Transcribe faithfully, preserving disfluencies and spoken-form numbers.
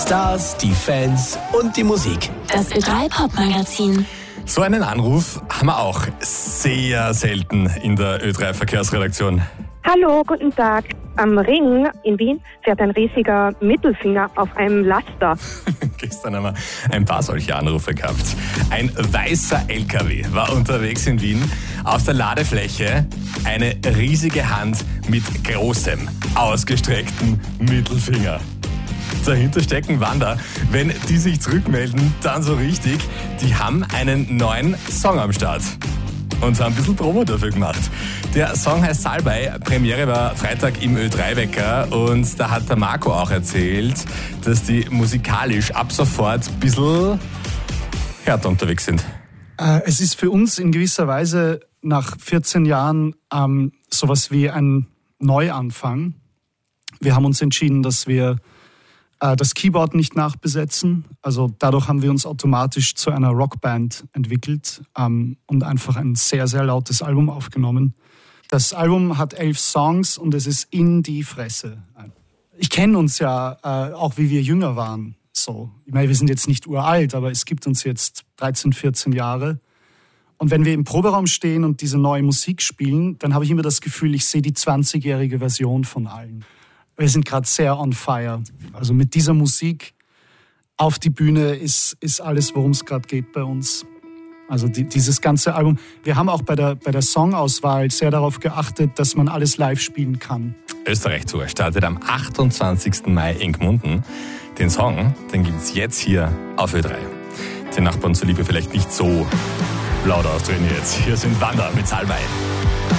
Stars, die Fans und die Musik. Das Ö drei Pop-Magazin. So einen Anruf haben wir auch sehr selten in der Ö drei Verkehrsredaktion. Hallo, guten Tag. Am Ring in Wien fährt ein riesiger Mittelfinger auf einem Laster. Gestern haben wir ein paar solche Anrufe gehabt. Ein weißer L K W war unterwegs in Wien. Auf der Ladefläche eine riesige Hand mit großem, ausgestrecktem Mittelfinger. Dahinter stecken Wander. Wenn die sich zurückmelden, dann so richtig. Die haben einen neuen Song am Start. Und haben ein bisschen Promo dafür gemacht. Der Song heißt Salbei. Premiere war Freitag im Ö drei Wecker. Und da hat der Marco auch erzählt, dass die musikalisch ab sofort ein bisschen härter unterwegs sind. Äh, es ist für uns in gewisser Weise nach vierzehn Jahren ähm, sowas wie ein Neuanfang. Wir haben uns entschieden, dass wir äh, das Keyboard nicht nachbesetzen. Also dadurch haben wir uns automatisch zu einer Rockband entwickelt ähm, und einfach ein sehr, sehr lautes Album aufgenommen. Das Album hat elf Songs und es ist in die Fresse. Ich kenne uns ja äh, auch, wie wir jünger waren. So. Ich meine, wir sind jetzt nicht uralt, aber es gibt uns jetzt dreizehn, vierzehn Jahre. Und wenn wir im Proberaum stehen und diese neue Musik spielen, dann habe ich immer das Gefühl, ich sehe die zwanzigjährige Version von allen. Wir sind gerade sehr on fire. Also mit dieser Musik auf die Bühne ist, ist alles, worum es gerade geht bei uns. Also die, dieses ganze Album. Wir haben auch bei der, bei der Songauswahl sehr darauf geachtet, dass man alles live spielen kann. Österreich-Tour startet am achtundzwanzigsten Mai in Gmunden. Den Song, den gibt es jetzt hier auf Ö drei. Den Nachbarn zuliebe vielleicht nicht so laut ausdrehen jetzt. Hier sind Wander mit Salbei.